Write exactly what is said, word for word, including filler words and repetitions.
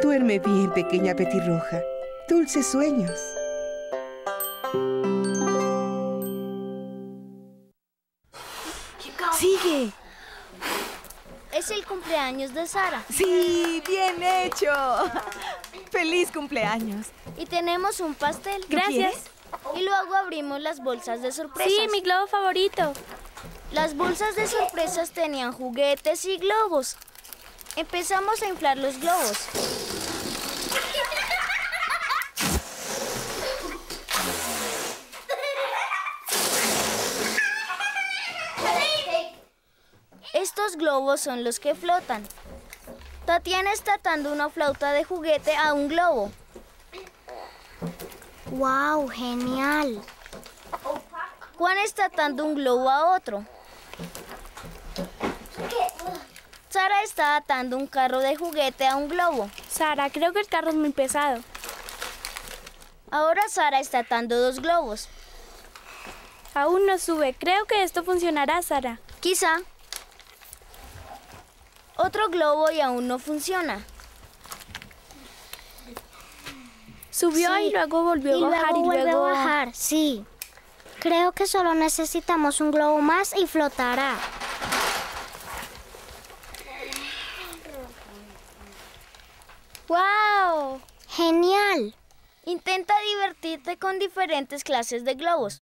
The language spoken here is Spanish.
Duerme bien, pequeña petirroja. Dulces sueños. ¡Sigue! Es el cumpleaños de Sara. ¡Sí! ¡Bien hecho! ¡Feliz cumpleaños! Y tenemos un pastel. Gracias. Y luego abrimos las bolsas de sorpresas. Sí, mi globo favorito. Las bolsas de sorpresas tenían juguetes y globos. Empezamos a inflar los globos. Estos globos son los que flotan. Tatiana está atando una flauta de juguete a un globo. ¡Wow! ¡Genial! Juan está atando un globo a otro. Sara está atando un carro de juguete a un globo. Sara, creo que el carro es muy pesado. Ahora Sara está atando dos globos. Aún no sube. Creo que esto funcionará, Sara. Quizá. Otro globo y aún no funciona. Subió Sí, y luego volvió y a bajar luego y vuelve luego... a bajar, sí. Creo que solo necesitamos un globo más y flotará. ¡Wow! ¡Genial! Intenta divertirte con diferentes clases de globos.